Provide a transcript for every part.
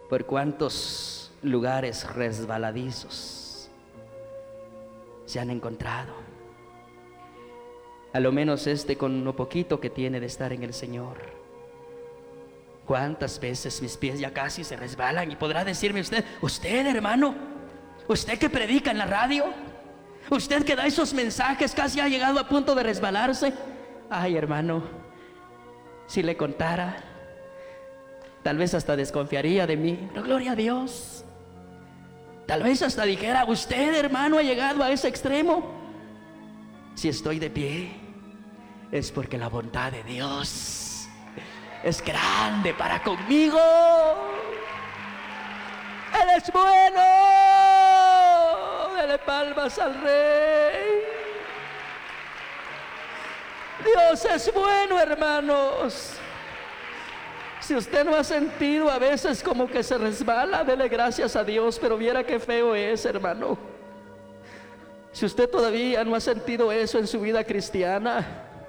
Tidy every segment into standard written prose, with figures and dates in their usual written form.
por cuántos lugares resbaladizos se han encontrado. A lo menos con lo poquito que tiene de estar en el Señor. ¿Cuántas veces mis pies ya casi se resbalan? Y podrá decirme usted hermano, usted que predica en la radio, usted que da esos mensajes, casi ha llegado a punto de resbalarse. Ay, hermano, si le contara, tal vez hasta desconfiaría de mí. Pero gloria a Dios. Tal vez hasta dijera, usted hermano ha llegado a ese extremo. Si estoy de pie, es porque la bondad de Dios es grande para conmigo. Él es bueno. Dele palmas al Rey. Dios es bueno, hermanos. Si usted no ha sentido a veces como que se resbala, dele gracias a Dios, pero viera qué feo es, hermano. Si usted todavía no ha sentido eso en su vida cristiana,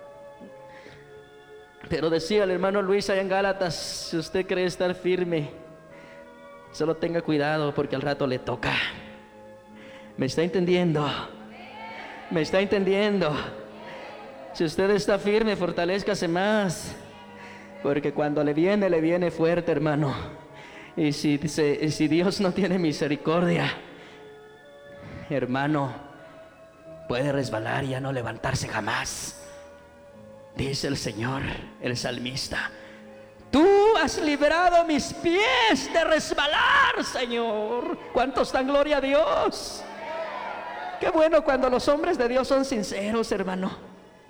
pero decía el hermano Luis allá en Gálatas, si usted cree estar firme, solo tenga cuidado porque al rato le toca. ¿Me está entendiendo? ¿Me está entendiendo? Si usted está firme, fortalézcase más, porque cuando le viene fuerte, hermano. Y si Dios no tiene misericordia, hermano, puede resbalar y ya no levantarse jamás. Dice el Señor, el salmista: tú has librado mis pies de resbalar, Señor. ¿Cuántos dan gloria a Dios? Qué bueno cuando los hombres de Dios son sinceros, hermano.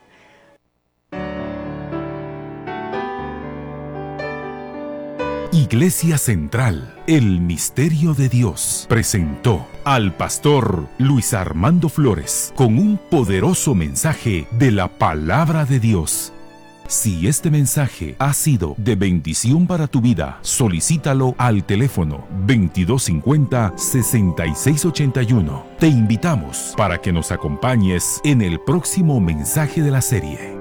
Iglesia Central, el Misterio de Dios, presentó al pastor Luis Armando Flores con un poderoso mensaje de la Palabra de Dios. Si este mensaje ha sido de bendición para tu vida, solicítalo al teléfono 2250-6681. Te invitamos para que nos acompañes en el próximo mensaje de la serie.